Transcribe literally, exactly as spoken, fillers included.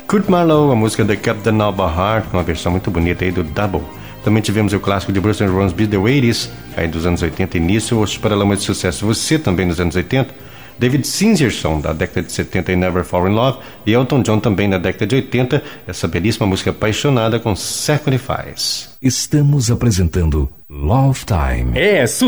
Kurt Marlowe, a música The Captain of a Heart, uma versão muito bonita aí do Double. Também tivemos o clássico de Bruce and Hornsby, The oitenta, aí dos anos oitenta, início, Os Paralamas de Sucesso, Você, também nos anos oitenta. David Singerson, da década de setenta, e Never Fall in Love. E Elton John, também na década de oitenta, essa belíssima música apaixonada com Sacrifice. Estamos apresentando Love Time. É,